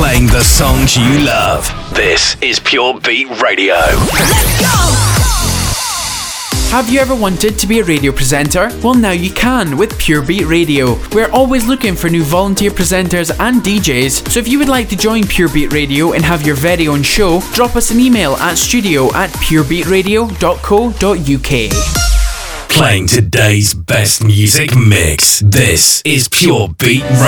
Playing the songs you love. This is Pure Beat Radio. Let's go! Have you ever wanted to be a radio presenter? Well, now you can with Pure Beat Radio. We're always looking for new volunteer presenters and DJs, so if you would like to join Pure Beat Radio and have your very own show, drop us an email at studio@purebeatradio.co.uk. Playing today's best music mix. This is Pure Beat Radio.